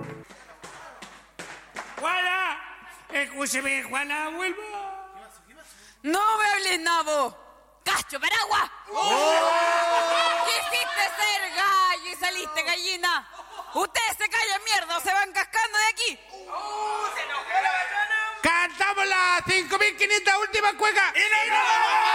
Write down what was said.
Juana, escúcheme, Juana, vuelva. No me hables nada vos. ¡Cacho, paraguas! Quisiste ser gallo y saliste gallina. Ustedes se callan mierda o se van cascando de aquí. ¡Cantamos las 5.500 últimas cuecas!